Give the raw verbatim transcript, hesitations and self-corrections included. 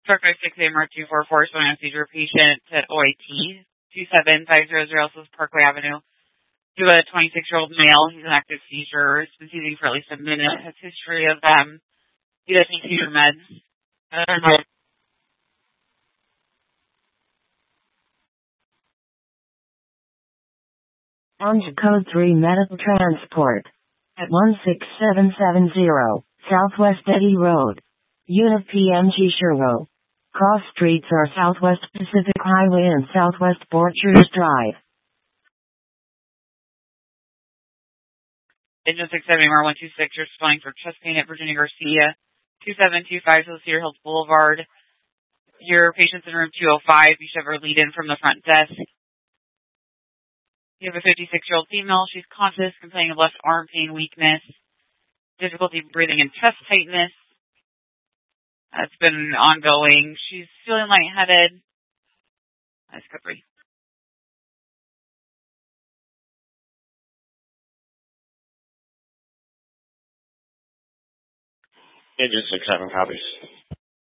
Struck by six A M R two four four, showing a seizure patient at O I T, two seven five zero zero South Parkway Avenue. To a twenty-six-year-old male, he's an active seizure. He's been seizing for at least a minute. Has history of um, he does need seizure meds. Uh, Orange Code three Medical Transport. At one six seven seven zero, Southwest Eddy Road. Unit P M G Sherwood. Cross streets are Southwest Pacific Highway and Southwest Borchers Drive. Engine six seven M R one two six, you're responding for chest pain at Virginia Garcia, two seven two five Cedar Hills Boulevard. Your patient's in room two oh five. You should have her lead in from the front desk. You have a fifty-six-year-old female. She's conscious, complaining of left arm pain, weakness, difficulty breathing, and chest tightness. That's been ongoing. She's feeling lightheaded. Nice recovery. Engine six seven copies.